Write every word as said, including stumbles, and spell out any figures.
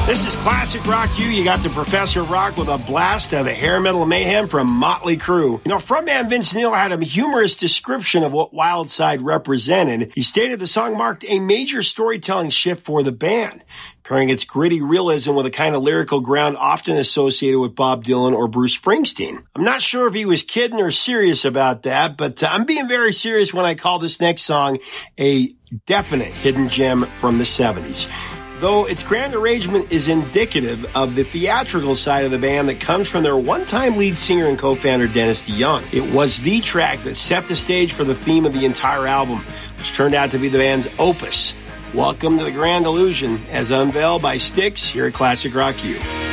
This is Classic Rock U. You got the Professor of Rock with a blast of hair metal mayhem from Motley Crue. You know, frontman Vince Neil had a humorous description of what Wildside represented. He stated the song marked a major storytelling shift for the band, pairing its gritty realism with a kind of lyrical ground often associated with Bob Dylan or Bruce Springsteen. I'm not sure if he was kidding or serious about that, but I'm being very serious when I call this next song a definite hidden gem from the seventies. Though its grand arrangement is indicative of the theatrical side of the band that comes from their one-time lead singer and co-founder Dennis DeYoung. It was the track that set the stage for the theme of the entire album, which turned out to be the band's opus. Welcome to the Grand Illusion, as unveiled by Styx here at Classic Rock U.